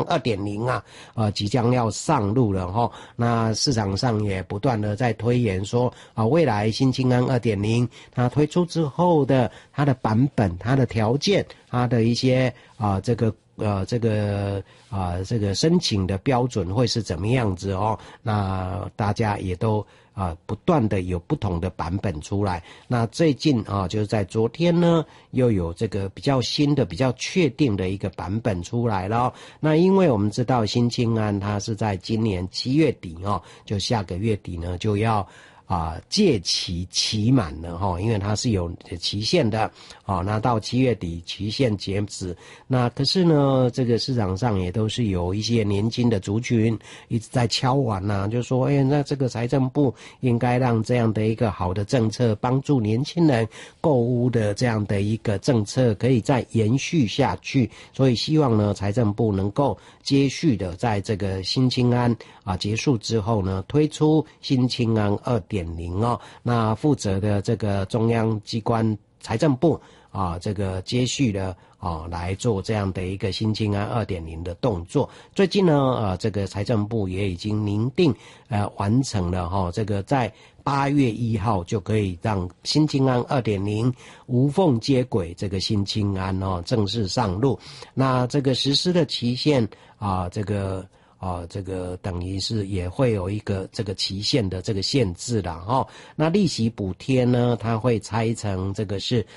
2.0即将要上路了齁。那市场上也不断的在推演说未来新青安 2.0 它推出之后的它的版本、它的条件、它的一些这个申请的标准会是怎么样子哦？那大家也都不断的有不同的版本出来。那最近就是在昨天呢，又有这个比较新的、比较确定的一个版本出来了。那因为我们知道新青安它是在今年7月底就下个月底呢就要届期满了因为它是有期限的那到7月底期限截止。那可是呢，这个市场上也都是有一些年轻的族群一直在敲碗就说那这个财政部应该让这样的一个好的政策，帮助年轻人购屋的这样的一个政策可以再延续下去。所以希望呢，财政部能够接续的在这个新青安结束之后呢，推出新青安2.0那负责的这个中央机关财政部这个接续的来做这样的一个新青安 2.0 的动作。最近呢这个财政部也已经拟定完成了这个在8月1号就可以让新青安 2.0 无缝接轨这个新青安正式上路。那这个实施的期限这个等于是也会有一个这个期限的这个限制啦那利息补贴呢，它会拆成这个是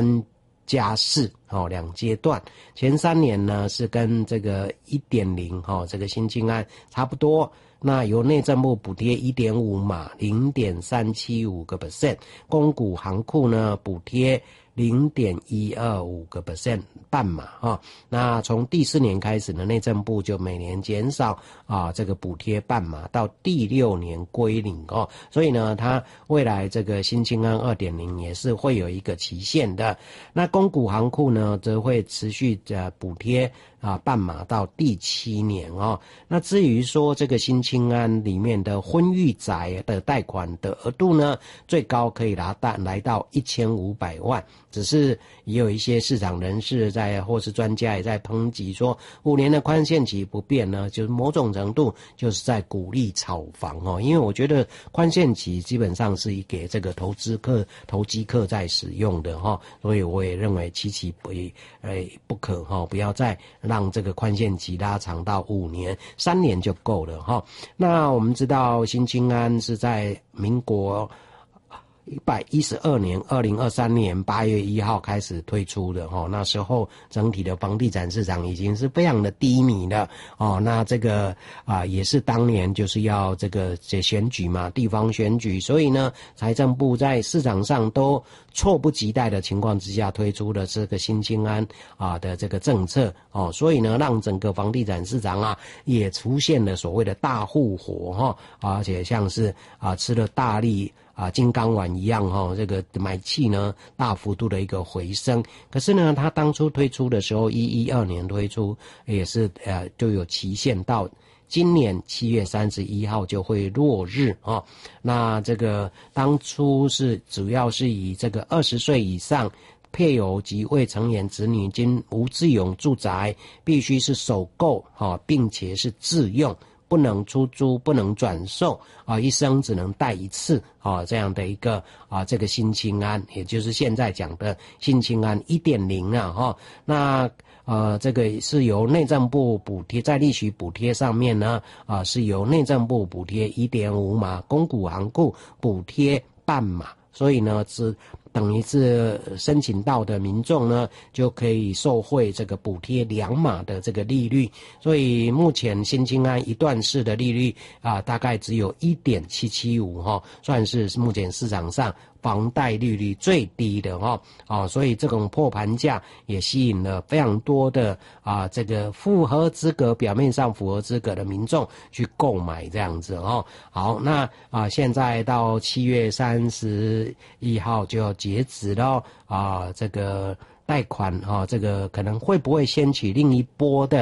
3+42阶段。前3年呢是跟这个 1.0 这个新青安差不多。那由内政部补贴 1.5 码 0.375%， 公股行库呢补贴0.125% 半码那从第4年开始呢，内政部就每年减少这个补贴半码，到第6年归零所以呢，它未来这个新青安 2.0 也是会有一个期限的。那公股行库呢，则会持续补贴半码到第7年那至于说这个新青安里面的婚育宅的贷款的额度呢，最高可以来到1500万。只是也有一些市场人士或是专家也在抨击说，5年的宽限期不变呢，就是某种程度就是在鼓励炒房因为我觉得宽限期基本上是给这个投机客在使用的所以我也认为期不可不要再让这个宽限期拉长到5年，3年就够了那我们知道新青安是在民国112年2023年8月1号开始推出的那时候整体的房地产市场已经是非常的低迷了那这个也是当年就是要这个选举嘛，地方选举，所以呢财政部在市场上都迫不及待的情况之下推出了这个新青安的这个政策所以呢让整个房地产市场也出现了所谓的大复活而且像是吃了大力金刚丸一样这个买气呢大幅度的一个回升。可是呢他当初推出的时候112年推出也是就有期限，到今年7月31号就会落日那这个当初是主要是以这个20岁以上配偶及未成年子女经无自用住宅必须是首购并且是自用，不能出租，不能转售一生只能贷一次这样的一个这个新青安，也就是现在讲的新青安 1.0 那这个是由内政部补贴，在利息补贴上面呢是由内政部补贴 1.5 码，公股行库补贴半码，所以呢是等于是申请到的民众呢就可以受惠这个补贴2码的这个利率。所以目前新青安一段式的利率大概只有 1.775 算是目前市场上房贷利率最低的所以这种破盘价也吸引了非常多的这个表面上符合资格的民众去购买这样子好，那现在到7月31号就要截止了这个贷款这个可能会不会掀起另一波的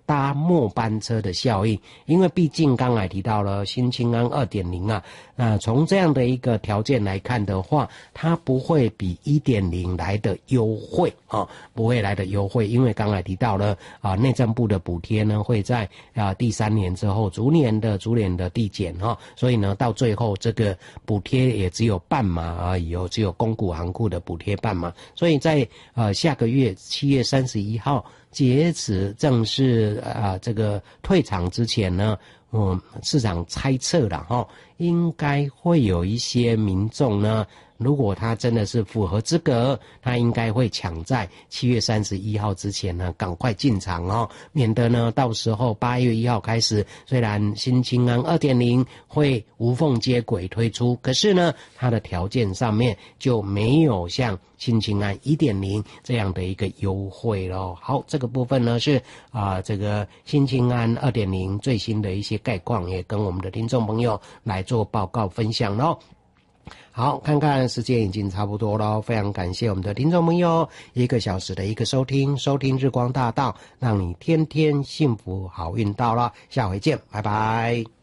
搭末班车的效应，因为毕竟刚才提到了新青安 2.0 啊，从这样的一个条件来看的话，它不会比 1.0 来的优惠啊，不会来的优惠，因为刚才提到了内政部的补贴呢会在第3年之后逐年的递减所以呢到最后这个补贴也只有半码而已只有公股行库的补贴半码，所以在下个月7月31号截止正式这个退场之前呢，市场猜测啦应该会有一些民众呢，如果他真的是符合资格，他应该会抢在7月31号之前呢赶快进场免得呢到时候8月1号开始，虽然新青安 2.0 会无缝接轨推出，可是呢它的条件上面就没有像新青安 1.0 这样的一个优惠咯。好，这个部分呢是这个新青安 2.0 最新的一些概况，也跟我们的听众朋友来做报告分享咯。好，看看时间已经差不多了，非常感谢我们的听众朋友1个小时的一个收听日光大道，让你天天幸福好运到了，下回见，拜拜。